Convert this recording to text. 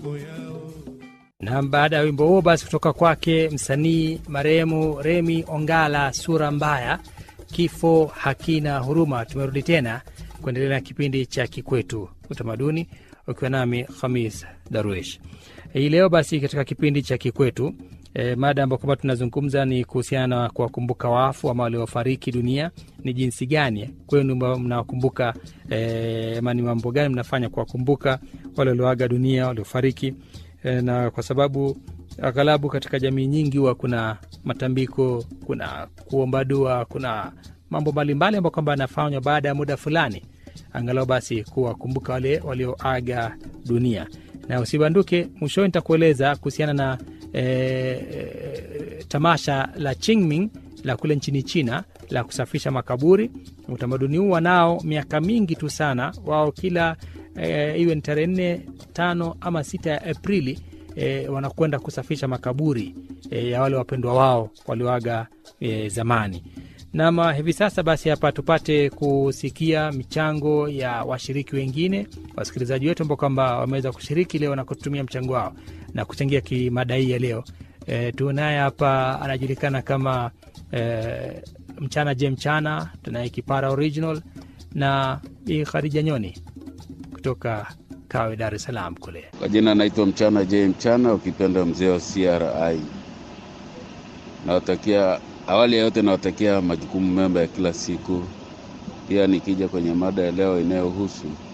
Na baada ya wimbo huo basi kutoka kwake msanii marehemu Remi Ongala, Sura Mbaya, Kifo Hakina Huruma, tumerudi tena kuendelea na kipindi cha Kikwetu Utamaduni ukiwa nami Khamis Darwish. Hii leo basi katika kipindi cha Kikwetu mada ambayo kwamba tunazungumza ni kuhusiana na kuwakumbuka wafu ama waliofariki dunia. Ni jinsi gani kwenu mnawakumbuka, ni mambo gani mnafanya kuwakumbuka wale walioaga dunia, waliofariki. Na kwa sababu aghalabu katika jamii nyingi huwa kuna matambiko, kuna kuomba dua, kuna mambo mbalimbali ambayo kwamba yanafanywa baada ya muda fulani, angalau basi kuwakumbuka wale walioaga dunia. Na usibanduke, mwisho nitakueleza kuhusiana na tamasha la Qingming la kule nchini China la kusafisha makaburi. Utamaduni huu wanao miaka mingi tu sana. Wao kila iwe ni tarehe 4, 5 ama 6 ya Aprili wanakwenda kusafisha makaburi ya wale wapendwa wao walioaga zamani. Na hivi sasa basi hapa tupate kusikia michango ya washiriki wengine, wasikilizaji wetu ambao kwamba wameweza kushiriki leo na kutumia mchango wao na kuchangia kimada hii ya leo. Tunaye hapa anajulikana kama Mchana Je Mchana, tunaye Kipara Original na Khadija Nyoni kutoka Kawe, Dar es Salaam kule. Kwa jina naitwa Mchana Je Mchana, ukipenda mzee wa CRI. Nawatakia awali yote nawatakia majukumu mema ya kila siku. Pia nikija kwenye mada ya leo inayohusu